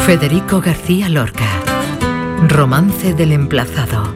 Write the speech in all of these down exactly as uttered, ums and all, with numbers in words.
Federico García Lorca. Romance del emplazado.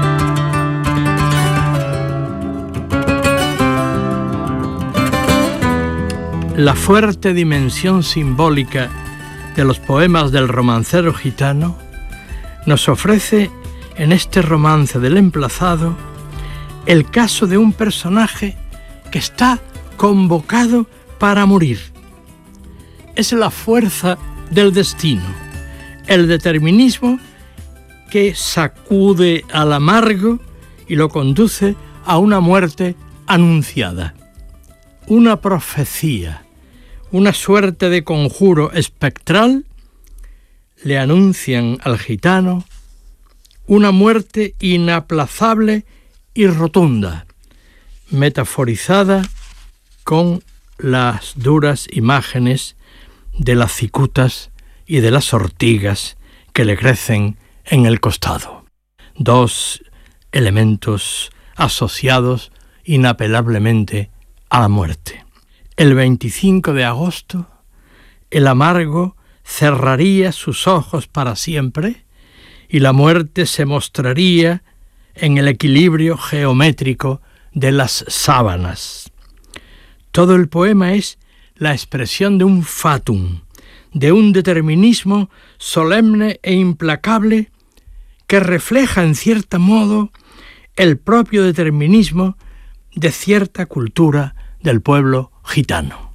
La fuerte dimensión simbólica de los poemas del romancero gitano nos ofrece en este romance del emplazado el caso de un personaje que está convocado para morir. Es la fuerza del destino, el determinismo que sacude al amargo y lo conduce a una muerte anunciada. Una profecía, una suerte de conjuro espectral, le anuncian al gitano una muerte inaplazable y rotunda, metaforizada con las duras imágenes de las cicutas y de las ortigas que le crecen en el costado. Dos elementos asociados inapelablemente a la muerte. El veinticinco de agosto, el amargo cerraría sus ojos para siempre y la muerte se mostraría en el equilibrio geométrico de las sábanas. Todo el poema es la expresión de un fatum, de un determinismo solemne e implacable que refleja en cierto modo el propio determinismo de cierta cultura del pueblo gitano.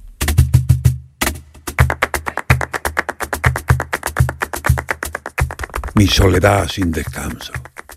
Mi soledad sin descanso.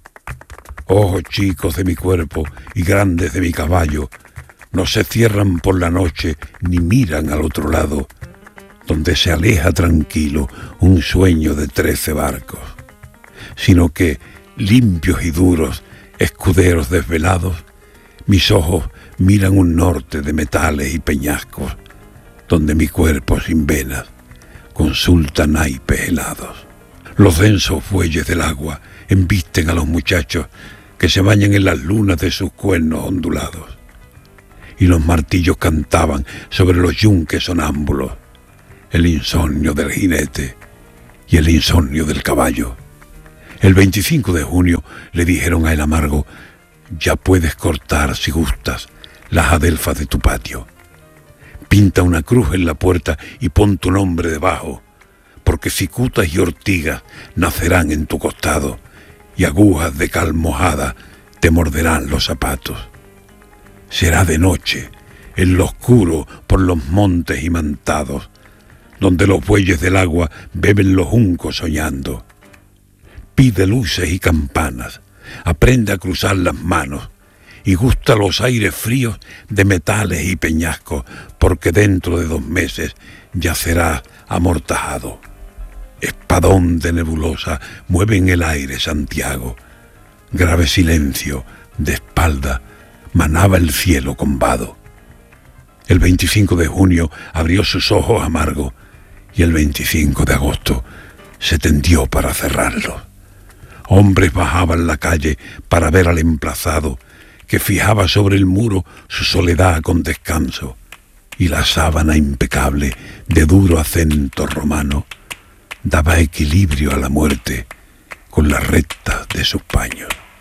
Ojos chicos de mi cuerpo y grandes de mi caballo no se cierran por la noche ni miran al otro lado, donde se aleja tranquilo un sueño de trece barcos, sino que, limpios y duros, escuderos desvelados, mis ojos miran un norte de metales y peñascos, donde mi cuerpo sin venas consulta naipes helados. Los densos fuelles del agua embisten a los muchachos que se bañan en las lunas de sus cuernos ondulados. Y los martillos cantaban sobre los yunques sonámbulos, el insomnio del jinete y el insomnio del caballo. El veinticinco de junio le dijeron a el amargo: ya puedes cortar, si gustas, las adelfas de tu patio. Pinta una cruz en la puerta y pon tu nombre debajo, porque cicutas y ortigas nacerán en tu costado y agujas de cal mojada te morderán los zapatos. Será de noche, en lo oscuro por los montes imantados, donde los bueyes del agua beben los juncos soñando. Pide luces y campanas, aprende a cruzar las manos y gusta los aires fríos de metales y peñascos, porque dentro de dos meses yacerás amortajado. Espadón de nebulosa mueve en el aire Santiago. Grave silencio, de espalda, manaba el cielo combado. El veinticinco de junio abrió sus ojos amargos y el veinticinco de agosto se tendió para cerrarlos. Hombres bajaban la calle para ver al emplazado que fijaba sobre el muro su soledad con descanso, y la sábana impecable de duro acento romano daba equilibrio a la muerte con las rectas de sus paños.